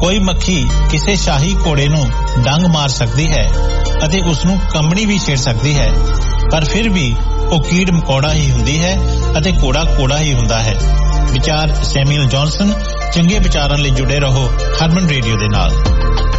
ਕੋਈ ਮੱਖੀ ਕਿਸੇ ਸ਼ਾਹੀ ਘੋੜੇ ਨੂੰ ਡੰਗ ਮਾਰ ਸਕਦੀ ਹੈ ਅਤੇ ਉਸ ਨੂੰ ਕੰਬਣੀ ਵੀ ਛੇੜ ਸਕਦੀ ਹੈ, ਪਰ ਫਿਰ ਵੀ ਉਹ ਕੀੜ ਮਕੌੜਾ ਹੀ ਹੁੰਦੀ ਹੈ ਅਤੇ ਘੋੜਾ ਘੋੜਾ ਹੀ ਹੁੰਦਾ ਹੈ। ਵਿਚਾਰ ਸੈਮੂਅਲ ਜੌਨਸਨ। ਚੰਗੇ ਵਿਚਾਰਾਂ ਲਈ ਜੁੜੇ ਰਹੋ ਹਰਮਨ ਰੇਡੀਓ ਦੇ ਨਾਲ।